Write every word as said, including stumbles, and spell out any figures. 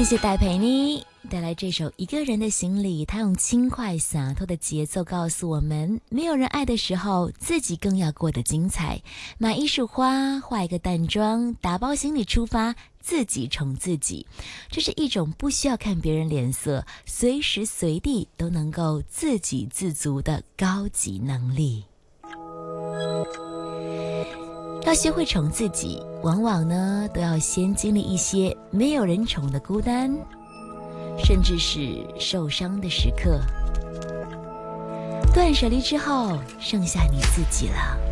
谢谢戴培妮带来这首《一个人的行李》，他用轻快洒脱的节奏告诉我们，没有人爱的时候，自己更要过得精彩。买一束花，化一个淡妆，打包行李出发，自己宠自己，这是一种不需要看别人脸色，随时随地都能够自给自足的高级能力。要学会宠自己，往往呢都要先经历一些没有人宠的孤单，甚至是受伤的时刻。断舍离之后，剩下你自己了。